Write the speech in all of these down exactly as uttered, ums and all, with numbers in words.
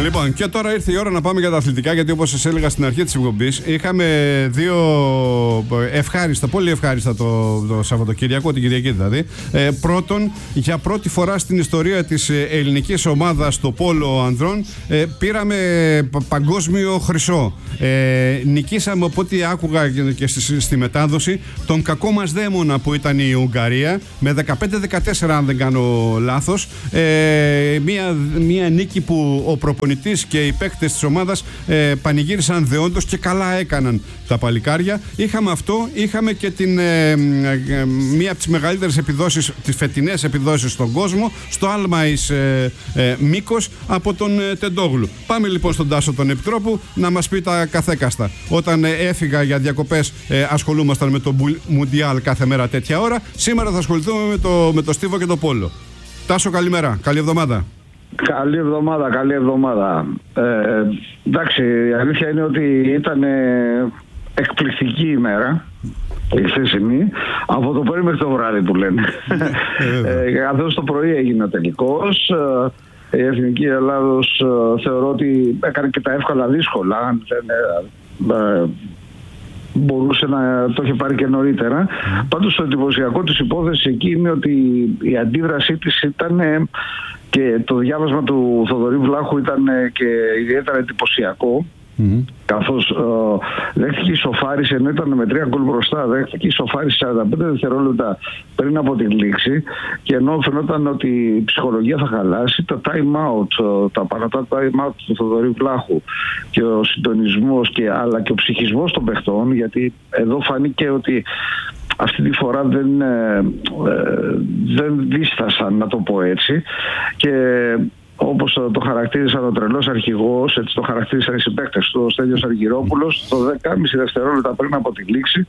Λοιπόν, και τώρα ήρθε η ώρα να πάμε για τα αθλητικά, γιατί όπως σας έλεγα στην αρχή της εκπομπής, είχαμε δύο ευχάριστα, πολύ ευχάριστα το, το Σαββατοκύριακο, την Κυριακή δηλαδή. Ε, πρώτον, για πρώτη φορά στην ιστορία της ελληνικής ομάδας στο πόλο ανδρών, ε, πήραμε παγκόσμιο χρυσό. Ε, νικήσαμε, από ό,τι άκουγα και στη, στη μετάδοση, τον κακό μας δαίμονα που ήταν η Ουγγαρία, με δεκαπέντε δεκατέσσερα αν δεν κάνω λάθος. Ε, μία, μία νίκη που ο προπονητής και οι παίκτες της ομάδας ε, πανηγύρισαν δεόντως, και καλά έκαναν τα παλικάρια. Είχαμε αυτό, είχαμε και την, ε, ε, μία από τις μεγαλύτερες επιδόσεις, τις φετινές επιδόσεις στον κόσμο, στο άλμα εις ε, ε, Μύκος, από τον ε, Τεντόγλου. Πάμε λοιπόν στον Τάσο τον Επιτρόπου να μας πει τα καθέκαστα. Όταν ε, έφυγα για διακοπές, ε, ασχολούμασταν με το Μουντιάλ κάθε μέρα τέτοια ώρα. Σήμερα θα ασχοληθούμε με το, με το στίβο και το πόλο. Τάσο, καλημέρα, καλή εβδομάδα. Καλή εβδομάδα, καλή εβδομάδα. Ε, εντάξει, η αλήθεια είναι ότι ήταν εκπληκτική ημέρα η χθεσινή, από το πρωί μέχρι το βράδυ που λένε. ε, καθώς το πρωί έγινε ο τελικός, η Εθνική Ελλάδος θεωρώ ότι έκανε και τα εύκολα δύσκολα, αν δεν ε, μπορούσε να το είχε πάρει και νωρίτερα. Mm. Πάντως το εντυπωσιακό της υπόθεσης εκεί είναι ότι η αντίδρασή της ήταν, και το διάβασμα του Θοδωρή Βλάχου ήταν και ιδιαίτερα εντυπωσιακό. Mm-hmm. Καθώς ε, δέχτηκε ισοφάριση, ενώ ήταν με τρία γκολ μπροστά, δέχτηκε ισοφάριση σαράντα πέντε δευτερόλεπτα πριν από την λήξη, και ενώ φαινόταν ότι η ψυχολογία θα χαλάσει, τα time out, τα παρατά time out του Θοδωρή Βλάχου και ο συντονισμός, και, αλλά και ο ψυχισμός των παιχτών, γιατί εδώ φάνηκε ότι αυτή τη φορά δεν, ε, ε, δεν δίστασαν, να το πω έτσι, και όπως το χαρακτήρισαν ο τρελός αρχηγός, έτσι το χαρακτήρισαν οι συμπαίκτες του, ο Στέλιος Αργυρόπουλος, το δέκα και μισό δευτερόλεπτα πριν από τη λήξη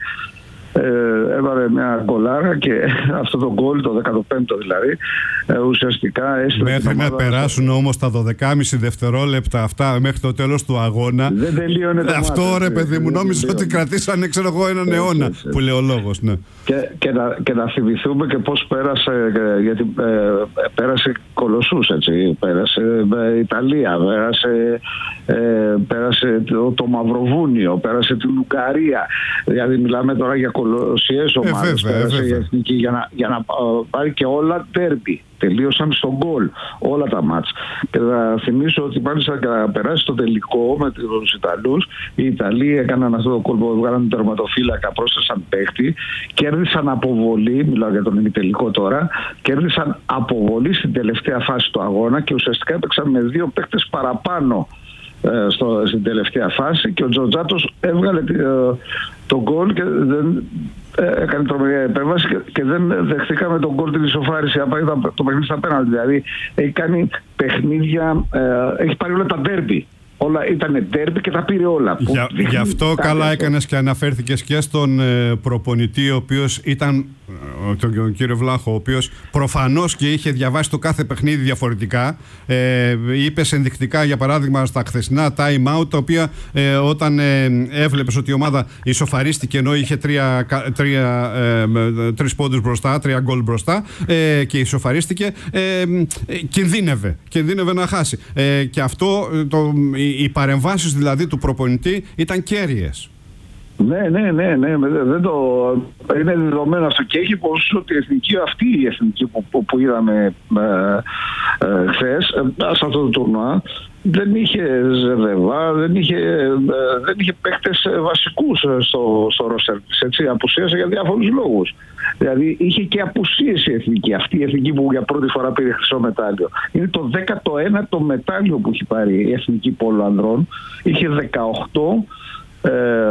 ε, έβαλε μια γκολάρα, και αυτό το γκολ, το δεκαπέμπτο δηλαδή, ε, ουσιαστικά έστειλε. Μέχρι να περάσουν στο... όμως τα δώδεκα και μισό δευτερόλεπτα αυτά μέχρι το τέλος του αγώνα. Δεν τελείωνε το αυτό μάτι, ρε παιδί μου, νόμιζα ότι κρατήσανε, ξέρω εγώ, έναν έτσι, αιώνα έτσι, που λέει ο λόγος. Ναι. Και, και, να, και να θυμηθούμε και πώς πέρασε, γιατί ε, πέρασε κολοσσούς, έτσι. Πέρασε ε, Ιταλία, πέρασε, ε, πέρασε το, το Μαυροβούνιο, πέρασε την Ουγγαρία. Δηλαδή μιλάμε τώρα για κολοσσιές ομάδες, ε, πέρασε η Εθνική, για να, για να uh, πάρει και όλα τέρμπι. Τελείωσαν στον γκολ όλα τα μάτς. Και θα θυμίσω ότι μάλιστα να περάσει στο τελικό με τους Ιταλούς, οι Ιταλοί έκαναν αυτό το γκολ που βγάλαν τερματοφύλακα, πρόσθεσαν παίχτη, κέρδισαν αποβολή, μιλάω για τον ημιτελικό τώρα, κέρδισαν αποβολή στην τελευταία φάση του αγώνα, και ουσιαστικά έπαιξαν με δύο παίχτες παραπάνω ε, στο, στην τελευταία φάση, και ο Τζοτζάτος έβγαλε ε, τον γκολ και δεν έκανε τρομερή επέμβαση, και, και δεν δεχτήκαμε τον γκολ την ισοφάριση. Απάγει το παιχνίδι στα πέναλτι. Δηλαδή έχει κάνει παιχνίδια, ε, έχει πάρει όλα τα ντέρμπι. Όλα ήταν ντέρμπι και τα πήρε όλα. Για, γι' αυτό καλά έκανες και αναφέρθηκες και στον ε, προπονητή, ο οποίος ήταν, ε, τον, τον κύριο Βλάχο, ο οποίος προφανώς και είχε διαβάσει το κάθε παιχνίδι διαφορετικά. Ε, είπες ενδεικτικά, για παράδειγμα, στα χθεσινά time out, τα οποία ε, όταν ε, έβλεπες ότι η ομάδα ισοφαρίστηκε, ενώ είχε τρία, τρία, ε, τρεις πόντους μπροστά, τρία γκολ μπροστά, ε, και ισοφαρίστηκε, ε, ε, κινδύνευε, κινδύνευε να χάσει. Ε, και αυτό το οι παρεμβάσεις δηλαδή του προπονητή ήταν κέρυες. Ναι, ναι, ναι, ναι, δεν το... είναι δεδομένο αυτό, και έχει πως ότι η εθνική, αυτή η εθνική που, που, που είδαμε ε, ε, χθες, ε, σε αυτό το τουρνουά, δεν είχε Ζεβεβά, δεν είχε, ε, δεν είχε παίκτες βασικούς στο, στο ρόστερ της, έτσι, απουσίασε για διάφορους λόγους. Δηλαδή είχε και απουσίες η εθνική, αυτή η εθνική που για πρώτη φορά πήρε χρυσό μετάλλιο. Είναι το δέκατο ένατο μετάλλιο που έχει πάρει η εθνική πόλο ανδρών. Είχε δεκαοκτώ, ε,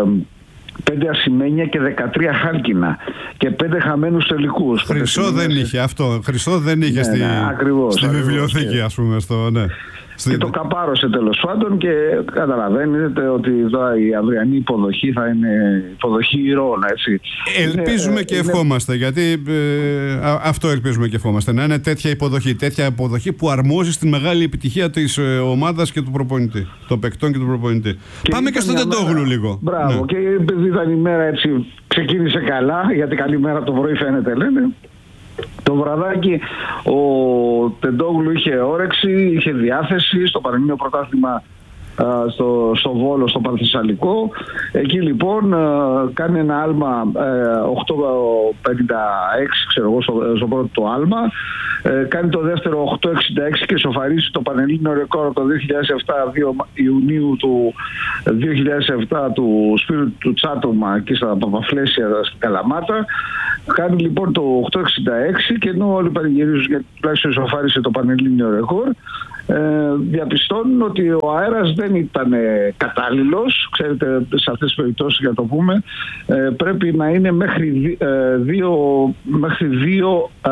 πέντε ασημένια και δεκατρία χάλκινα και πέντε χαμένους τελικούς. Χρυσό δεν είχε αυτό, χρυσό δεν είχε, ναι, στη, ναι, ακριβώς, στη ακριβώς, βιβλιοθήκη, ας πούμε, στο, ναι. Και το καπάρωσε τέλος πάντων, και καταλαβαίνετε ότι εδώ η αυριανή υποδοχή θα είναι υποδοχή ηρώων, έτσι. Ελπίζουμε είναι, και είναι... ευχόμαστε, γιατί ε, αυτό ελπίζουμε και ευχόμαστε, να είναι τέτοια υποδοχή, τέτοια υποδοχή που αρμόζει στην μεγάλη επιτυχία της ε, ομάδας και του προπονητή, των παικτών και του προπονητή. Και πάμε και στον Τεντόγλου λίγο. Μπράβο, ναι. Και επειδή ήταν η μέρα έτσι, ξεκίνησε καλά, γιατί καλή μέρα το πρωί φαίνεται, λένε. Το βραδάκι ο Τεντόγλου είχε όρεξη, είχε διάθεση στο Πανελλήνιο Πρωτάθλημα στο, στο Βόλο, στο Πανθεσσαλικό. Εκεί λοιπόν κάνει ένα άλμα οκτώ πενήντα έξι, ξέρω εγώ, στο, στο πρώτο το άλμα. Κάνει το δεύτερο οκτώ εξήντα έξι και σοφαρίσει το Πανελλήνιο ρεκόρ το δύο χιλιάδες επτά, δύο Ιουνίου του δύο χιλιάδες επτά του Σπύρου του Τσάτομα και στα Παπαφλέσια στην Καλαμάτα. Κάνει λοιπόν το οκτώ εξήντα έξι και ενώ όλοι πανηγυρίζουν γιατί τουλάχιστον σοφάρισε το Πανελλήνιο ρεκόρ, Ε, διαπιστώνουν ότι ο αέρας δεν ήταν κατάλληλος. Ξέρετε, σε αυτές τις περιπτώσεις, για να το πούμε, ε, πρέπει να είναι μέχρι ε, δύο, μέχρι δύο ε,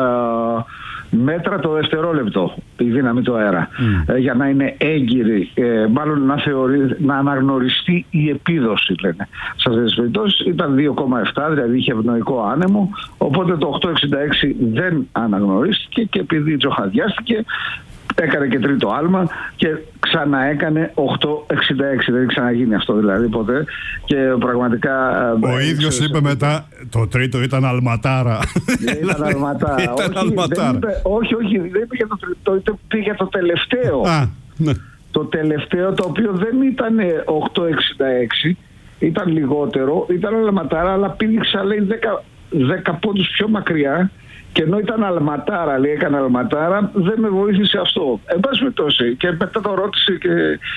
μέτρα το δευτερόλεπτο η δύναμη του αέρα, mm. ε, για να είναι έγκυρη, ε, μάλλον να, θεωρεί, να αναγνωριστεί η επίδοση, λένε. Σε αυτές τις περιπτώσεις ήταν δύο κόμμα επτά, δηλαδή είχε ευνοϊκό άνεμο, οπότε το οκτώ εξήντα έξι δεν αναγνωρίστηκε και επειδή τζοχαδιάστηκε έκανε και τρίτο άλμα και ξαναέκανε οκτώ εξήντα έξι. Δεν έχει ξαναγίνει αυτό δηλαδή ποτέ. Και πραγματικά. Ο ε, ίδιος είπε σε... μετά, το τρίτο ήταν αλματάρα. Ήταν αλματάρα. ήταν όχι, αλματάρα. Είπε, όχι, όχι, δεν είπε για το τρίτο, είπε για το τελευταίο. Α, ναι. Το τελευταίο, το οποίο δεν ήταν οκτώ εξήντα έξι, ήταν λιγότερο, ήταν αλματάρα, αλλά πήδηξα λέει δέκα πόντους πιο μακριά. Και ενώ ήταν αλματάρα, λέει, έκανε αλματάρα, δεν με βοήθησε αυτό. Εν πάση περιπτώσει, και μετά το ρώτησε και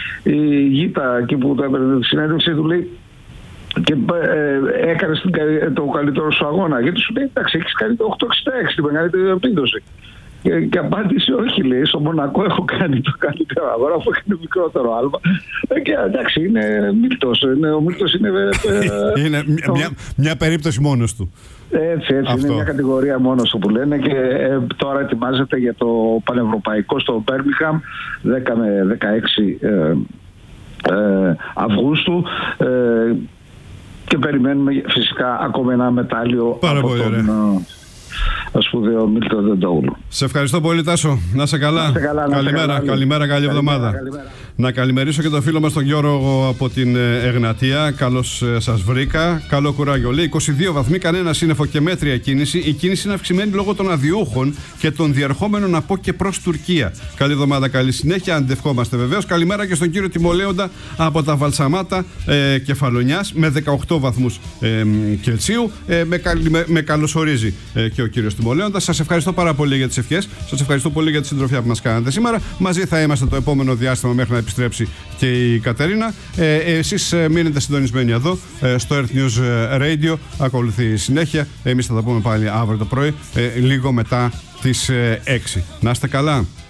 η Γίτα εκεί που το έπαιρνε τη συνέντευξη του, λέει, και ε, έκανε το καλύτερο σου αγώνα. Γιατί σου λέει, εντάξει, έχεις κάνει το οκτώ εξήντα έξι, την μεγαλύτερη επίδοση. Και, και απάντησε, όχι, λέει, στο Μονακό έχω κάνει το καλύτερο αγώνα, αφού έκανε μικρότερο άλμα. Ε, και εντάξει, είναι Μίλτος. Είναι, ο Μίλτος είναι. Ε, είναι μια, μια, μια περίπτωση μόνος του. Έτσι, έτσι είναι μια κατηγορία μόνος του που λένε και ε, τώρα ετοιμάζεται για το πανευρωπαϊκό στο Μπέρμιγχαμ δέκα με δεκαέξι ε, ε, Αυγούστου ε, και περιμένουμε φυσικά ακόμα ένα μετάλλιο. Πάρα από πολύ τον ε, σπουδαίο Μίλτο Τεντόγλου. Σε ευχαριστώ πολύ, Τάσο. Να σε καλά. Να καλά, να καλημέρα, καλά, καλημέρα, καλή εβδομάδα. Καλημέρα. Να καλημερίσω και τον φίλο μας τον Γιώργο από την Εγνατία. Καλώς σας βρήκα. Καλό κουράγιο. Λέει είκοσι δύο βαθμοί, κανένα σύννεφο και μέτρια κίνηση. Η κίνηση είναι αυξημένη λόγω των αδιούχων και των διερχόμενων από και προς Τουρκία. Καλή εβδομάδα, καλή συνέχεια. Αντευχόμαστε βεβαίως. Καλημέρα και στον κύριο Τιμολέοντα από τα Βαλσαμάτα ε, Κεφαλονιάς με δεκαοκτώ βαθμούς ε, Κελσίου. Ε, με, καλ, με, με καλωσορίζει ε, και ο κύριος Τιμολέοντα. Σας ευχαριστώ πάρα πολύ για τις ευχές. Σας ευχαριστώ πολύ για τη συντροφιά που μας κάνατε σήμερα. Μαζί θα είμαστε το επόμενο διάστημα μέχρι να επιστρέψει και η Κατερίνα. Ε, εσείς μείνετε συντονισμένοι εδώ ε, στο Earth News Radio. Ακολουθεί η συνέχεια. Εμείς θα τα πούμε πάλι αύριο το πρωί, ε, λίγο μετά τις ε, έξι. Να είστε καλά.